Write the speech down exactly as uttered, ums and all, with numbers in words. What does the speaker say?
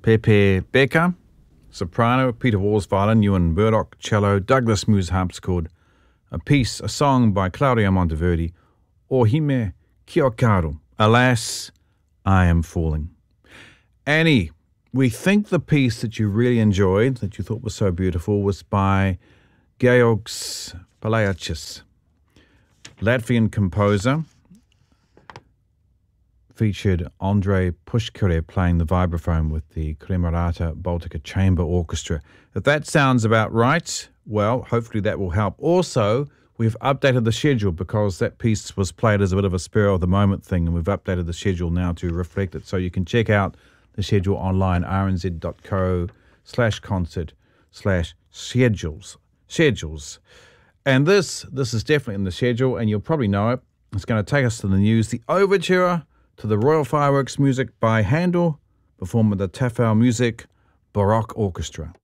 Pepe Becker, soprano, Peter Walls violin, Ewan Burdock cello, Douglas Muse harpsichord, a piece, a song by Claudio Monteverdi, Ohime Kyokaru, Alas, I Am Falling. Annie, we think the piece that you really enjoyed, that you thought was so beautiful, was by Georgs Palacios, Latvian composer, featured Andrei Pushkare playing the vibraphone with the Kremerata Baltica Chamber Orchestra. If that sounds about right, well, hopefully that will help. Also, we've updated the schedule because that piece was played as a bit of a spur of the moment thing, and we've updated the schedule now to reflect it. So you can check out the schedule online, rnz.co slash concert slash schedules. Schedules. And this, this is definitely in the schedule, and you'll probably know it. It's going to take us to the news. The overture to the Royal Fireworks music by Handel, performed with the Tafel Music Baroque Orchestra.